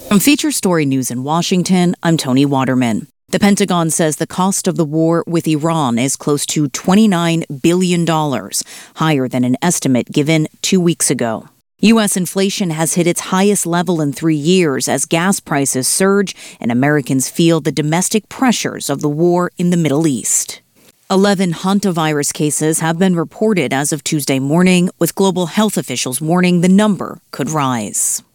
From Feature Story News in Washington, I'm Tony Waterman. The Pentagon says the cost of the war with Iran is close to $29 billion, higher than an estimate given 2 weeks ago. U.S. inflation has hit its highest level in 3 years as gas prices surge and Americans feel the domestic pressures of the war in the Middle East. 11 hantavirus cases have been reported as of Tuesday morning, with global health officials warning the number could rise.